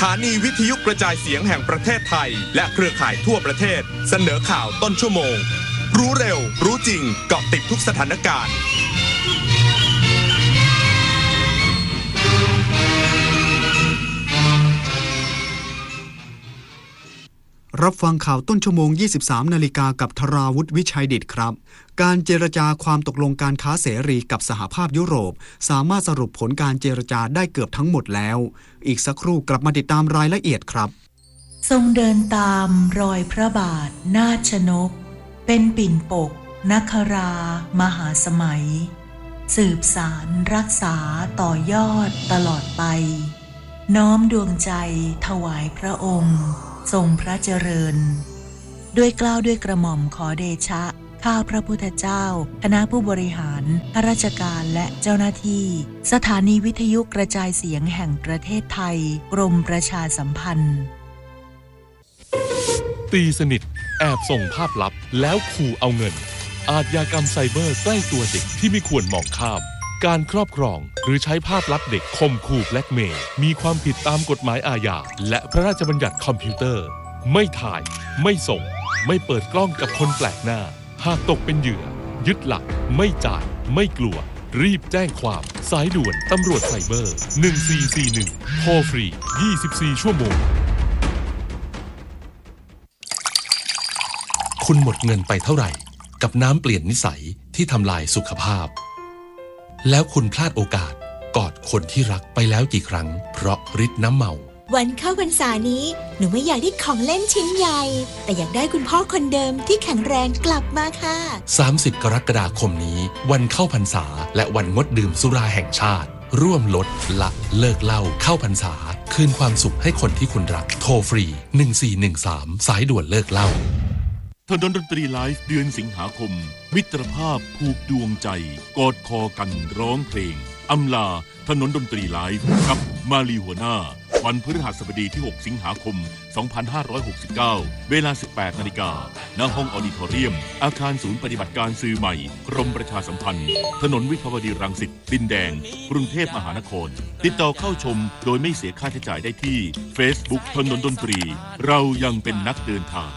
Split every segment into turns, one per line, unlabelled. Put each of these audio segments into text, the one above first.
ถานีวิทยุกระจายเสียงแห่งประเทศไทยและเครือข่ายทั่วประเทศเสนอข่าวต้นชั่วโมงรู้เร็วรู้จริงเกาะติดทุกสถานการณ์
รับฟังข่าวต้นชั่วโมง 23 นาฬิกากับธราวุฒิวิชัยดิษฐ์ครับการเจรจาความตกลงการค้าเสรีกับสหภาพยุโรปสามารถสรุปผลการเจรจาได้เกือบทั้งหมดแล้วอีกสักครู่กลับมาติดตามรายละเอียดครับ
ทรงเดินตามรอยพระบาทนาถชนกเป็นปิ่นปกนครามหาสมัยสืบสารรักษาต่อยอดตลอดไปน้อมดวงใจถวายพระองค์ทรงพระเจริญด้วยเกล้าด้วยกระหม่อมขอเดชะข้าพระพุทธเจ้าคณะผู้บริหารข้าราชการและเจ้าหน้าที่สถานีวิทยุกระจายเสียงแห่งประเทศไทยกรมประชาสัมพันธ์
ตีสนิทแอบส่งภาพลับแล้วขู่เอาเงินอาชญากรรมไซเบอร์ใกล้ตัวเด็กที่ไม่ควรมองข้ามการครอบครองหรือใช้ภาพลับเด็กข่มขู่แบล็กเมย์มีความผิดตามกฎหมายอาญาและพระราชบัญญัติคอมพิวเตอร์ไม่ถ่ายไม่ส่งไม่เปิดกล้องกับคนแปลกหน้าหากตกเป็นเหยื่อยึดหลักไม่จ่ายไม่กลัวรีบแจ้งความสายด่วนตำรวจไซเบอร์1441โทรฟรี24ชั่วโมงคุณหมดเงินไปเท่าไหร่กับน้ำเปลี่ยนนิสัยที่ทำลายสุขภาพแล้วคุณพลาดโอกาสกอดคนที่รักไปแล้วกี่ครั้งเพราะฤทธิ์น้ำเมา
วันเข้าพรรษานี้หนูไม่อยากได้ของเล่นชิ้นใหญ่แต่อยากได้คุณพ่อคนเดิมที่แข็งแรงกลับมาค่ะ
30 กรกฎาคมนี้วันเข้าพรรษาและวันงดดื่มสุราแห่งชาติร่วมลดละเลิกเหล้าเข้าพรรษาคืนความสุขให้คนที่คุณรักโทรฟรี1413สายด่วนเลิกเหล้า
ถนนดนตรีไลฟ์เดือนสิงหาคมมิตรภาพผูกดวงใจกอดคอกันร้องเพลงอำลาถนนดนตรีไลฟ์กับมาลีหัวหน้าวันพฤหัสบดีที่6สิงหาคม2569เวลา 18 นาฬิกาณห้องออดิทอเรียมอาคารศูนย์ปฏิบัติการสื่อใหม่กรมประชาสัมพันธ์ถนนวิภาวดีรังสิตดินแดงกรุงเทพมหานครติดต่อเข้าชมโดยไม่เสียค่าใช้จ่ายได้ที่ Facebook ถนนดนตรีเรายังเป็นนักเดินทาง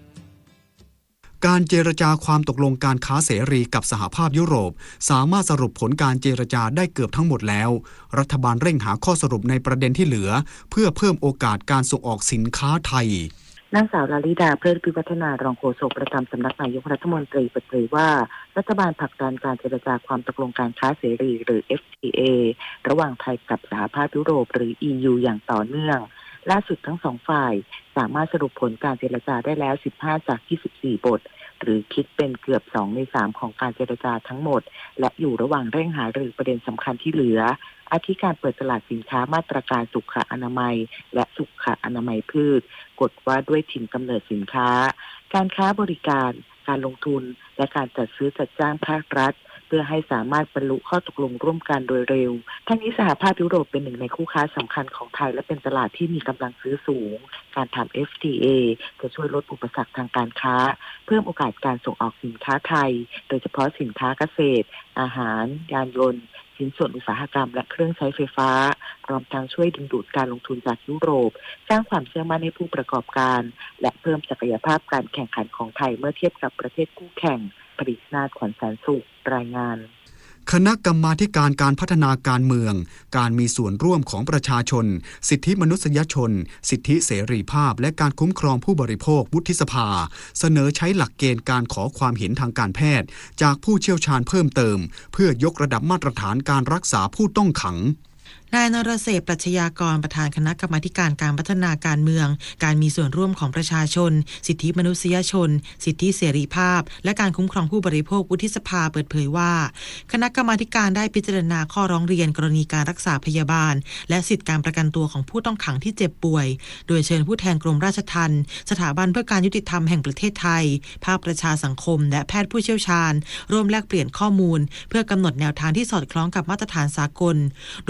การเจรจาความตกลงการค้าเสรีกับสหภาพยุโรปสามารถสรุปผลการเจรจาได้เกือบทั้งหมดแล้วรัฐบาลเร่งหาข้อสรุปในประเด็นที่เหลือเพื่อเพิ่มโอกาสการส่งออกสินค้าไทย
นางสาวลลิดาเพลิดพิพัฒนารองโฆษกประจำสำนักนายกรัฐมนตรีเปิดเผยว่ารัฐบาลผลักดันการเจรจาความตกลงการค้าเสรีหรือ FTA ระหว่างไทยกับสหภาพยุโรปหรือ EU อย่างต่อเนื่องล่าสุดทั้งสองฝ่ายสามารถสรุปผลการเจรจาได้แล้ว15จาก24บทหรือคิดเป็นเกือบ2ใน3ของการเจรจาทั้งหมดและอยู่ระหว่างเร่งหารือประเด็นสำคัญที่เหลืออาทิการเปิดตลาดสินค้ามาตรการสุขอนามัยและสุขอนามัยพืชกฎว่าด้วยถิ่นกำเนิดสินค้าการค้าบริการการลงทุนและการจัดซื้อจัดจ้างภาครัฐเพื่อให้สามารถบรรลุข้อตกลงร่วมกันโดยเร็วทั้งนี้สหภาพยุโรปเป็นหนึ่งในคู่ค้าสำคัญของไทยและเป็นตลาดที่มีกำลังซื้อสูงการทำ FTA จะช่วยลดอุปสรรคทางการค้าเพิ่มโอกาสการส่งออกสินค้าไทยโดยเฉพาะสินค้าเกษตรอาหารยานยนต์ชิ้นส่วนอุตสาหกรรมและเครื่องใช้ไฟฟ้าพร้อมทั้งช่วยดึงดูดการลงทุนจากยุโรปสร้างความเชื่อมั่นให้ผู้ประกอบการและเพิ่มศักยภาพการแข่งขันของไทยเมื่อเทียบกับประเทศคู่แข่งปริศนาถ ขวัญแสนสุขรายงาน
คณะกรรมาธิการการพัฒนาการเมืองการมีส่วนร่วมของประชาชนสิทธิมนุษยชนสิทธิเสรีภาพและการคุ้มครองผู้บริโภควุฒิสภาเสนอใช้หลักเกณฑ์การขอความเห็นทางการแพทย์จากผู้เชี่ยวชาญเพิ่มเติมเพื่อยกระดับมาตรฐานการรักษาผู้ต้องขัง
นายนรเศรษฐ์ ปรัชญากรประธานคณะกรรมาธิการการพัฒนาการเมืองการมีส่วนร่วมของประชาชนสิทธิมนุษยชนสิทธิเสรีภาพและการคุ้มครองผู้บริโภควุฒิสภาเปิดเผยว่าคณะกรรมาธิการได้พิจารณาข้อร้องเรียนกรณีการรักษาพยาบาลและสิทธิการประกันตัวของผู้ต้องขังที่เจ็บป่วยโดยเชิญผู้แทนกรมราชทัณฑ์สถาบันเพื่อการยุติธรรมแห่งประเทศไทยภาคประชาสังคมและแพทย์ผู้เชี่ยวชาญร่วมแลกเปลี่ยนข้อมูลเพื่อกำหนดแนวทางที่สอดคล้องกับมาตรฐานสากลโดยผู้อำนวย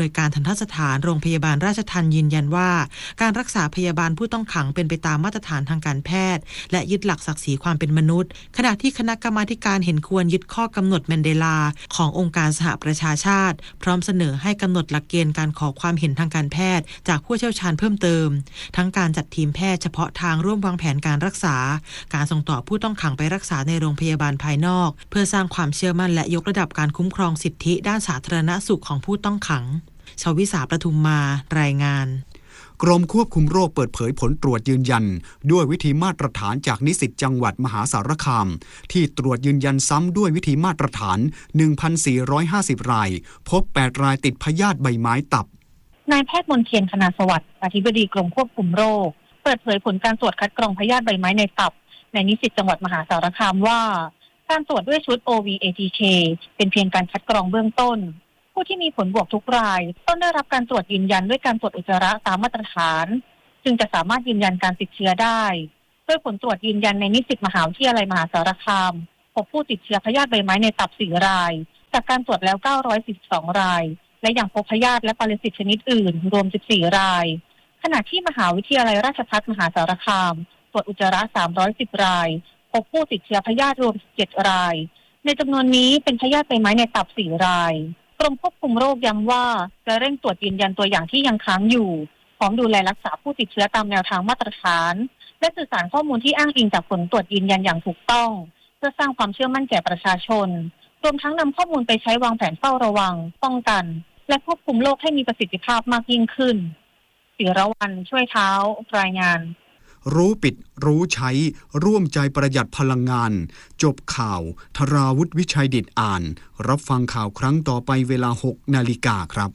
วยการทันตสถานโรงพยาบาลราชทัณฑ์ยืนยันว่าการรักษาพยาบาลผู้ต้องขังเป็นไปตามมาตรฐานทางการแพทย์และยึดหลักศักดิ์ศรีความเป็นมนุษย์ขณะที่คณะกรรมาธิการเห็นควรยึดข้อกำหนดแมนเดลาขององค์การสหประชาชาติพร้อมเสนอให้กำหนดหลักเกณฑ์การขอความเห็นทางการแพทย์จากผู้เชี่ยวชาญเพิ่มเติมทั้งการจัดทีมแพทย์เฉพาะทางร่วมวางแผนการรักษาการส่งต่อผู้ต้องขังไปรักษาในโรงพยาบาลภายนอกเพื่อสร้างความเชื่อมั่นและยกระดับการคุ้มครองสิทธิด้านสาธารณสุขของผู้ต้องขังชวิสาประทุมมารายงาน
กรมควบคุมโรคเปิดเผยผลตรวจยืนยันด้วยวิธีมาตรฐานจากนิสิตจังหวัดมหาสารคามที่ตรวจยืนยันซ้ำด้วยวิธีมาตรฐาน 1,450 รายพบ 8 รายติดพยาธิใบไม้ตับ
นายแพทย์มนเทียนคณาสวัสดิ์อธิบดีกรมควบคุมโรคเปิดเผยผลการตรวจคัดกรองพยาธิใบไม้ในตับในนิสิตจังหวัดมหาสารคามว่าการตรวจด้วยชุด OVATK เป็นเพียงการคัดกรองเบื้องต้นผู้ที่มีผลบวกทุกรายต้องได้รับการตรวจยืนยันด้วยการตรวจอุจจาระตามมาตรฐานจึงจะสามารถยืนยันการติดเชื้อได้โดยผลตรวจยืนยันในนิสิตมหาวิทยาลัยมหาสารคามพบผู้ติดเชื้อพยาธิใบไม้ในตับ 4 รายจากการตรวจแล้ว942รายและยังพบพยาธิและปรสิตชนิดอื่นรวม14รายขณะที่มหาวิทยาลัยราชภัฏมหาสารคามตรวจอุจจาระ310รายพบผู้ติดเชื้อพยาธิรวม17รายในจำนวนนี้เป็นพยาธิใบไม้ในตับ4รายกรมควบคุมโรคย้ำว่าจะเร่งตรวจยืนยันตัวอย่างที่ยังค้างอยู่พร้อมดูแลรักษาผู้ติดเชื้อตามแนวทางมาตรฐานและสื่อสารข้อมูลที่อ้างอิงจากผลตรวจยืนยันอย่างถูกต้องเพื่อสร้างความเชื่อมั่นแก่ประชาชนรวมทั้งนำข้อมูลไปใช้วางแผนเฝ้าระวังป้องกันและควบคุมโรคให้มีประสิทธิภาพมากยิ่งขึ้นศิรวรรณช่วยเท้ารายงาน
รู้ปิดรู้ใช้ร่วมใจประหยัดพลังงานจบข่าวธราวุฒิวิชัยดิษฐ์อ่านรับฟังข่าวครั้งต่อไปเวลา 6 นาฬิกาครับ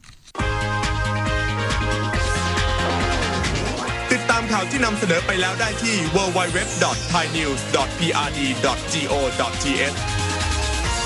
ติดตามข่าวที่นำเสนอไปแล้วได้ที่ www.thainews.prd.go.th